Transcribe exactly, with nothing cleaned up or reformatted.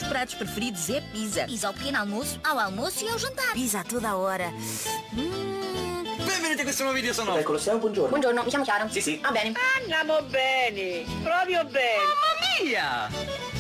pratos preferidos é pizza. Pizza ao pequeno almoço, ao almoço e ao jantar. Pizza a toda a hora. Hum. Benvenuti a questo nuovo video, sono... Colosseo, buongiorno. Buongiorno, mi chiamo Chiara. Sì, sì. Ah, bene. Andiamo bene, proprio bene. Mamma mia!